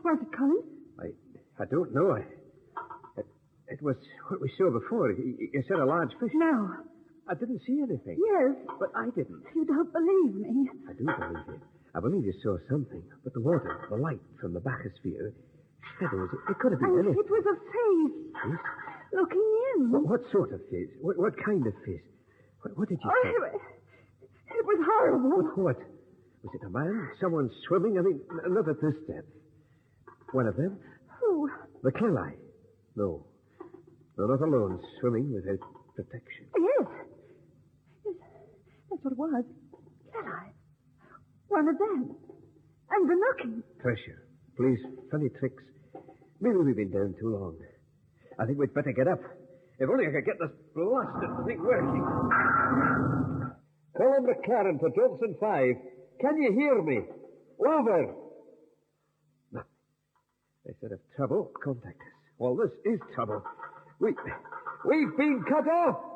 What was it, Colin? I don't know. It was what we saw before. You said a large fish. No. I didn't see anything. Yes. But I didn't. You don't believe me. I do believe you. I believe you saw something. But the water, the light from the bathysphere, shadows, it could have been anything. It was a face. Face? Looking in. What sort of face? What kind of face? What did you say? It was horrible. What? Was it a man? Someone swimming? I mean, not at this depth. One of them? Who? The Kelly. No. No, not alone. Swimming without protection. Yes. That's what it was. Kelly. One of them. And the looking. Pressure. Please, funny tricks. Maybe we've been down too long. I think we'd better get up. If only I could get this blasted thing working. Colin McLaren for Johnson 5. Can you hear me? Over. No. They said if trouble, contact us. Well, this is trouble. We've been cut off.